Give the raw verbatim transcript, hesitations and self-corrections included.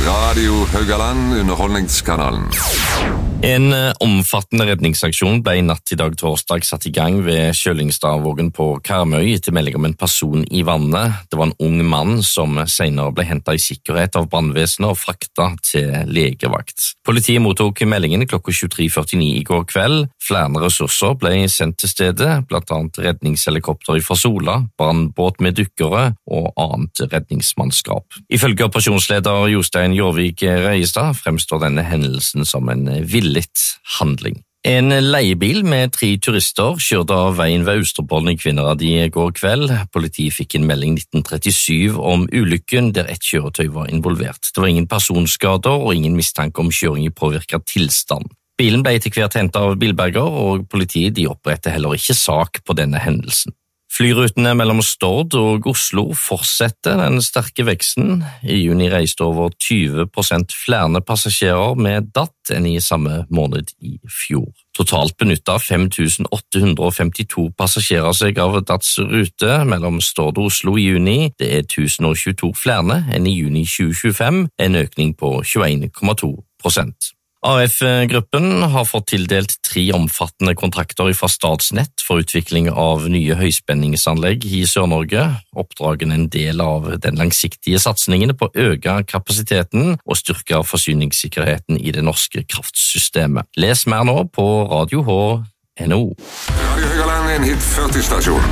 Radio Haugaland, underholdningskanalen. En omfattende redningsaksjon ble i natt til dag torsdag satt i gang ved Kjølingstadvågen på Karmøy etter melding om en person i vannet. Det var en ung mann som senere ble hentet i sikkerhet av brannvesenet og fraktet til legevakt. Politiet mottok meldingen klokka tjuetre førtini i går kveld. Flere ressurser ble sendt til stedet, blant annet redningshelikopter fra Sola, brannbåt med dykkere og annet redningsmannskap. Ifølge operasjonsleder Jostein Jorvik Røyestad fremstår denne hendelsen som en villet handling. En leiebil med tre turister kjørte av veien ved Austrepollen i Kvinnherad i går kveld. Politiet fikk en melding nitten trettisyv om ulykken der ett kjøretøy var involvert. Det var ingen personskader og ingen mistanke om kjøring i påvirket tilstand. Bilen ble etter hvert hentet av bilberger, og politiet de opprettet heller ikke sak på denne hendelsen. Flyrutene mellom Stord og Oslo fortsetter den sterke veksten. I juni reiste over tyve prosent flere passasjerer med D A T enn i samme måned i fjor. Totalt benyttet fem tusen åtte hundre femtito passasjerer seg av D A Ts rute mellom Stord og Oslo i juni. Det er tusen tjueto flere enn i juni tjue tjuefem, en økning på tjueen komma to prosent. A F-gruppen har fått tildelt tre omfattende kontrakter fra Statsnett for utvikling av nye høyspenningsanlegg i Sør-Norge. Oppdragen er en del av den langsiktige satsningen på å øke kapasiteten og styrke forsyningssikkerheten i det norske kraftsystemet. Les mer nå på radio h punktum n o. Radio Haugaland, en hit førti stasjon.